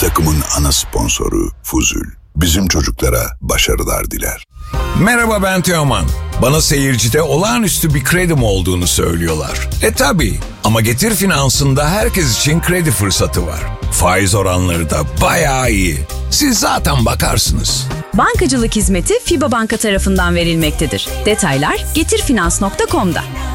takımın ana sponsoru Fuzul. Bizim çocuklara başarılar diler. Merhaba, ben Teoman. Bana seyircide olağanüstü bir kredim olduğunu söylüyorlar. Tabii, ama Getir Finans'ında herkes için kredi fırsatı var. Faiz oranları da bayağı iyi. Siz zaten bakarsınız. Bankacılık hizmeti FIBA Banka tarafından verilmektedir. Detaylar getirfinans.com'da.